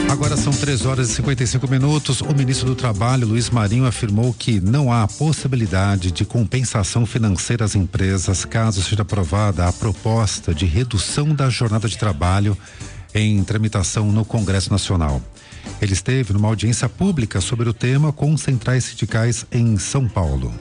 Agora são 3h55. O ministro do Trabalho, Luiz Marinho, afirmou que não há possibilidade de compensação financeira às empresas caso seja aprovada a proposta de redução da jornada de trabalho em tramitação no Congresso Nacional. Ele esteve numa audiência pública sobre o tema com centrais sindicais em São Paulo.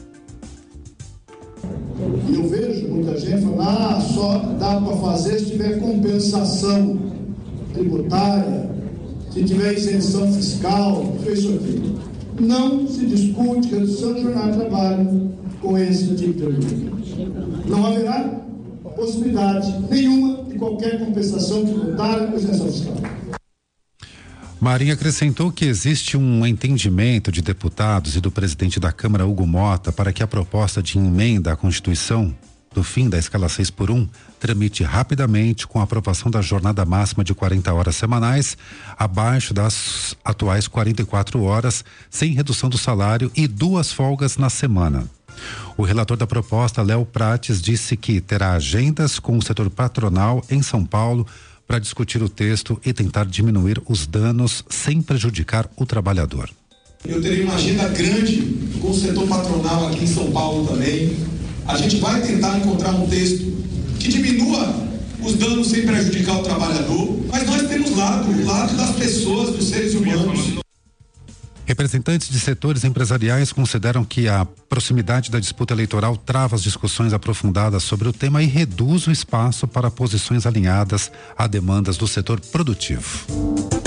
Eu vejo muita gente falando, só dá para fazer se tiver compensação tributária, se tiver isenção fiscal, isso aqui. Não se discute redução de jornada de trabalho com esse tipo de argumento. Não haverá possibilidade nenhuma de qualquer compensação tributária ou isenção fiscal. Marinho acrescentou que existe um entendimento de deputados e do presidente da Câmara, Hugo Mota, para que a proposta de emenda à Constituição do fim da escala 6x1 tramite rapidamente com a aprovação da jornada máxima de 40 horas semanais, abaixo das atuais 44 horas, sem redução do salário e 2 folgas na semana. O relator da proposta, Léo Prates, disse que terá agendas com o setor patronal em São Paulo para discutir o texto e tentar diminuir os danos sem prejudicar o trabalhador. Eu terei uma agenda grande com o setor patronal aqui em São Paulo também. A gente vai tentar encontrar um texto que diminua os danos sem prejudicar o trabalhador, mas nós temos o lado das pessoas, dos seres humanos. Representantes de setores empresariais consideram que a proximidade da disputa eleitoral trava as discussões aprofundadas sobre o tema e reduz o espaço para posições alinhadas a demandas do setor produtivo.